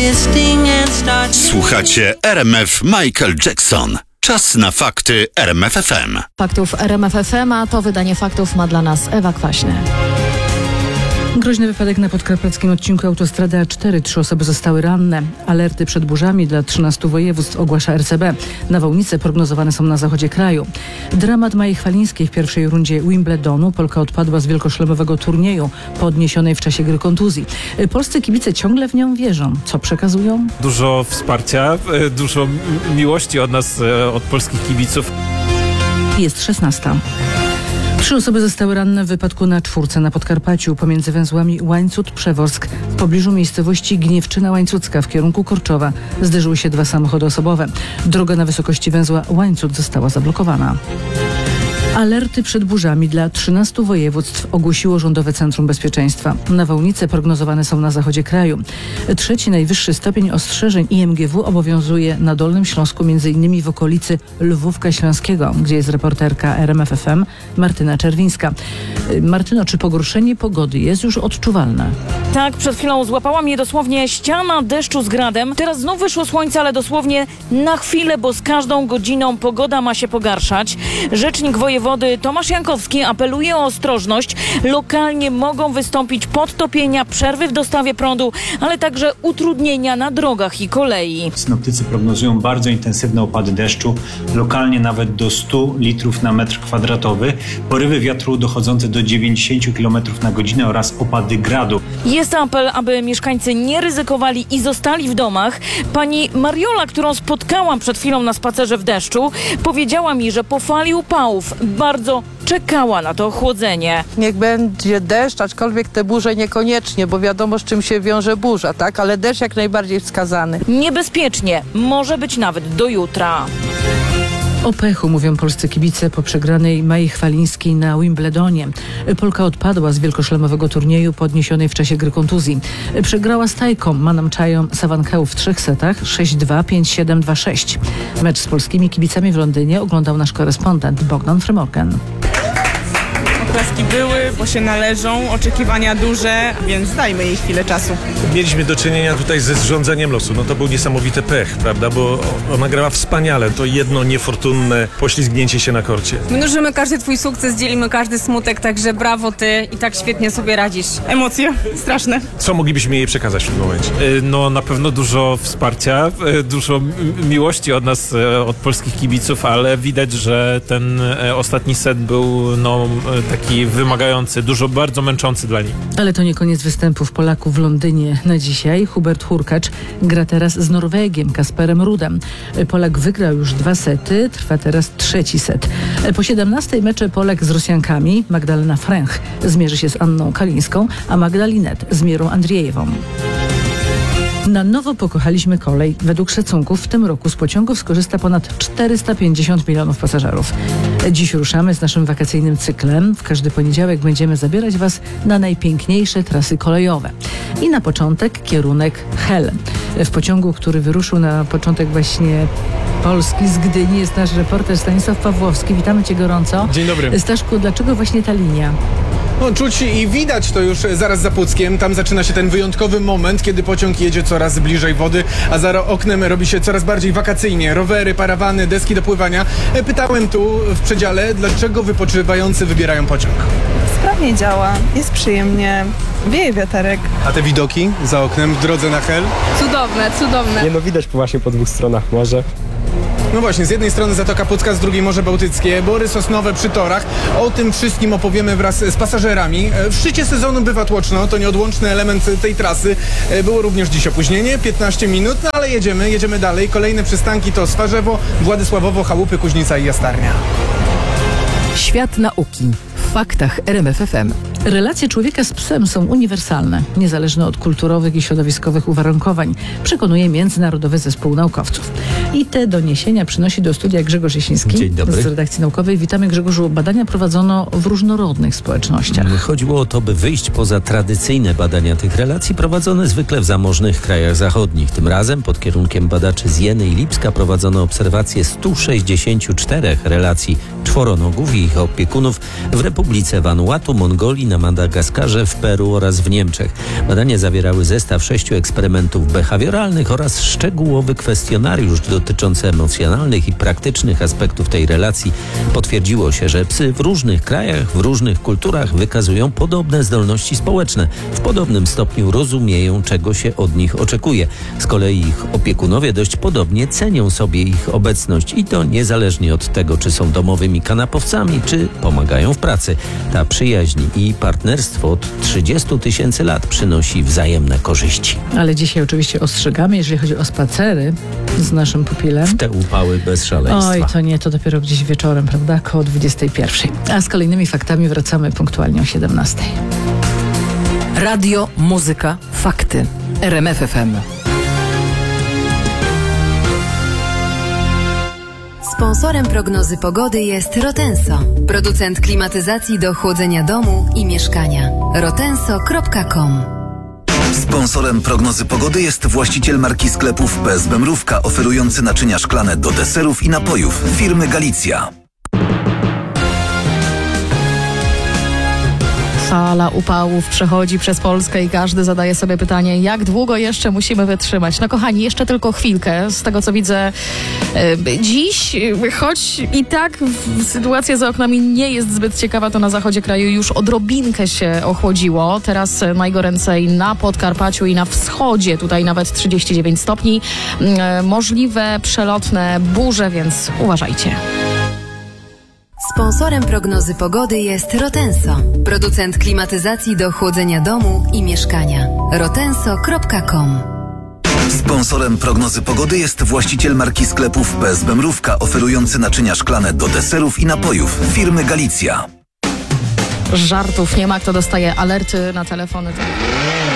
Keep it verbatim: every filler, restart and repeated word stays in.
Słuchacie R M F Michael Jackson. Czas na fakty R M F F M. Faktów R M F F M, a to wydanie faktów ma dla nas Ewa Kwaśny. Groźny wypadek na podkarpackim odcinku autostrady A cztery. Trzy osoby zostały ranne. Alerty przed burzami dla trzynastu województw ogłasza R C B. Nawałnice prognozowane są na zachodzie kraju. Dramat Mai Chwalińskiej w pierwszej rundzie Wimbledonu. Polka odpadła z wielkoszlemowego turnieju podniesionej w czasie gry kontuzji. Polscy kibice ciągle w nią wierzą. Co przekazują? Dużo wsparcia, dużo miłości od nas, od polskich kibiców. Jest szesnasta. Trzy osoby zostały ranne w wypadku na czwórce na Podkarpaciu pomiędzy węzłami Łańcut-Przeworsk. W pobliżu miejscowości Gniewczyna Łańcucka w kierunku Korczowa zderzyły się dwa samochody osobowe. Droga na wysokości węzła Łańcut została zablokowana. Alerty przed burzami dla trzynastu województw ogłosiło Rządowe Centrum Bezpieczeństwa. Nawałnice prognozowane są na zachodzie kraju. Trzeci najwyższy stopień ostrzeżeń I M G W obowiązuje na Dolnym Śląsku, między innymi w okolicy Lwówka Śląskiego, gdzie jest reporterka R M F F M Martyna Czerwińska. Martyno, czy pogorszenie pogody jest już odczuwalne? Tak, przed chwilą złapała mnie dosłownie ściana deszczu z gradem. Teraz znów wyszło słońce, ale dosłownie na chwilę, bo z każdą godziną pogoda ma się pogarszać. Rzecznik wojewody Tomasz Jankowski apeluje o ostrożność. Lokalnie mogą wystąpić podtopienia, przerwy w dostawie prądu, ale także utrudnienia na drogach i kolei. Synoptycy prognozują bardzo intensywne opady deszczu, lokalnie nawet do stu litrów na metr kwadratowy, porywy wiatru dochodzące do dziewięćdziesięciu kilometrów na godzinę oraz opady gradu. Jest apel, aby mieszkańcy nie ryzykowali i zostali w domach. Pani Mariola, którą spotkałam przed chwilą na spacerze w deszczu, powiedziała mi, że po fali upałów bardzo czekała na to ochłodzenie. Niech będzie deszcz, aczkolwiek te burze niekoniecznie, bo wiadomo, z czym się wiąże burza, tak? Ale deszcz jak najbardziej wskazany. Niebezpiecznie, może być nawet do jutra. O pechu mówią polscy kibice po przegranej Mai Chwalińskiej na Wimbledonie. Polka odpadła z wielkoszlemowego turnieju podniesionej w czasie gry kontuzji. Przegrała z Tajką Manamchają Sawankeł w trzech setach sześć dwa, pięć siedem, dwa sześć. Mecz z polskimi kibicami w Londynie oglądał nasz korespondent Bogdan Frymorgan. Oklaski były, bo się należą, oczekiwania duże, więc dajmy jej chwilę czasu. Mieliśmy do czynienia tutaj ze zrządzeniem losu. No to był niesamowity pech, prawda, bo ona grała wspaniale. To jedno niefortunne poślizgnięcie się na korcie. Mnożymy każdy twój sukces, dzielimy każdy smutek, także brawo ty i tak świetnie sobie radzisz. Emocje straszne. Co moglibyśmy jej przekazać w tym momencie? No na pewno dużo wsparcia, dużo miłości od nas, od polskich kibiców, ale widać, że ten ostatni set był no taki wymagający, dużo, bardzo męczący dla niej. Ale to nie koniec występów Polaków w Londynie na dzisiaj. Hubert Hurkacz gra teraz z Norwegiem, Kasperem Rudem. Polak wygrał już dwa sety, trwa teraz trzeci set. Po siedemnastej mecze Polak z Rosjankami, Magdalena Fręch zmierzy się z Anną Kalińską, a Magda Linet z Mirą Andrzejewą. Na nowo pokochaliśmy kolej. Według szacunków w tym roku z pociągów skorzysta ponad czterysta pięćdziesiąt milionów pasażerów. Dziś ruszamy z naszym wakacyjnym cyklem. W każdy poniedziałek będziemy zabierać Was na najpiękniejsze trasy kolejowe. I na początek kierunek Hel. W pociągu, który wyruszył na początek właśnie Polski z Gdyni, jest nasz reporter Stanisław Pawłowski. Witamy Cię gorąco. Dzień dobry. Staszku, dlaczego właśnie ta linia? No, czuć i widać to już zaraz za Puckiem. Tam zaczyna się ten wyjątkowy moment, kiedy pociąg jedzie coraz bliżej wody, a za oknem robi się coraz bardziej wakacyjnie. Rowery, parawany, deski do pływania. Pytałem tu w przedziale, dlaczego wypoczywający wybierają pociąg. Sprawnie działa, jest przyjemnie, wieje wiaterek. A te widoki za oknem w drodze na Hel? Cudowne, cudowne. Nie no, widać właśnie po dwóch stronach morze. No właśnie, z jednej strony Zatoka Pucka, z drugiej Morze Bałtyckie, Bory Sosnowe przy torach. O tym wszystkim opowiemy wraz z pasażerami. W szczycie sezonu bywa tłoczno, to nieodłączny element tej trasy. Było również dziś opóźnienie, piętnaście minut, no ale jedziemy, jedziemy dalej. Kolejne przystanki to Swarzewo, Władysławowo, Chałupy, Kuźnica i Jastarnia. Świat nauki w faktach R M F F M. Relacje człowieka z psem są uniwersalne, niezależne od kulturowych i środowiskowych uwarunkowań, przekonuje Międzynarodowy Zespół Naukowców. I te doniesienia przynosi do studia Grzegorz Jasiński. Dzień dobry. Z redakcji naukowej. Witamy, Grzegorzu. Badania prowadzono w różnorodnych społecznościach. Chodziło o to, by wyjść poza tradycyjne badania tych relacji prowadzone zwykle w zamożnych krajach zachodnich. Tym razem pod kierunkiem badaczy z Jeny i Lipska prowadzono obserwacje stu sześćdziesięciu czterech relacji czworonogów i ich opiekunów w Republice Vanuatu, Mongolii, na Madagaskarze, w Peru oraz w Niemczech. Badania zawierały zestaw sześciu eksperymentów behawioralnych oraz szczegółowy kwestionariusz dotyczący emocjonalnych i praktycznych aspektów tej relacji. Potwierdziło się, że psy w różnych krajach, w różnych kulturach wykazują podobne zdolności społeczne. W podobnym stopniu rozumieją, czego się od nich oczekuje. Z kolei ich opiekunowie dość podobnie cenią sobie ich obecność i to niezależnie od tego, czy są domowymi kanapowcami, czy pomagają w pracy. Ta przyjaźń i partnerstwo od trzydziestu tysięcy lat przynosi wzajemne korzyści. Ale dzisiaj oczywiście ostrzegamy, jeżeli chodzi o spacery z naszym pupilem. W te upały bez szaleństwa. Oj, to nie, to dopiero gdzieś wieczorem, prawda? Koło dwudziestej pierwszej. A z kolejnymi faktami wracamy punktualnie o siedemnastej. Radio, muzyka, fakty. R M F F M. Sponsorem prognozy pogody jest Rotenso, producent klimatyzacji do chłodzenia domu i mieszkania. rotenso kropka com. Sponsorem prognozy pogody jest właściciel marki sklepów P S B Mrówka, oferujący naczynia szklane do deserów i napojów firmy Galicja. Fala upałów przechodzi przez Polskę i każdy zadaje sobie pytanie, jak długo jeszcze musimy wytrzymać. No kochani, jeszcze tylko chwilkę. Z tego co widzę e, dziś, choć i tak w, sytuacja za oknami nie jest zbyt ciekawa, to na zachodzie kraju już odrobinkę się ochłodziło. Teraz najgoręcej na Podkarpaciu i na wschodzie, tutaj nawet trzydzieści dziewięć stopni. E, możliwe przelotne burze, więc uważajcie. Sponsorem prognozy pogody jest Rotenso, producent klimatyzacji do chłodzenia domu i mieszkania. rotenso kropka com. Sponsorem prognozy pogody jest właściciel marki sklepów P S B Mrówka, oferujący naczynia szklane do deserów i napojów firmy Galicja. Żartów nie ma, kto dostaje alerty na telefony.